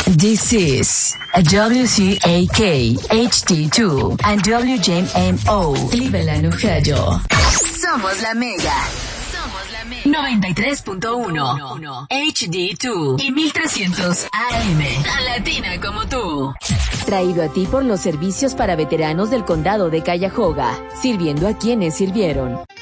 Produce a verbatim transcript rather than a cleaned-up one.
This is a W C A K H D two and W J M O Cleveland, Ohio. Somos la Mega. Somos la Mega. noventa y tres punto uno H D dos y mil trescientos A M. Tan latina como tú. Traído a ti por los servicios para veteranos del condado de Cuyahoga, sirviendo a quienes sirvieron.